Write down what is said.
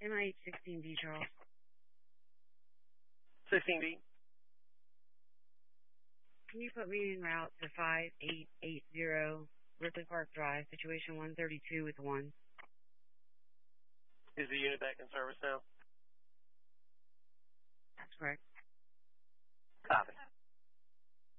MIH 16B, Charles. 16B. Can you put me en route to 5880 Ripley Park Drive, situation 132 with 1? Is the unit back in service now? That's correct. Copy.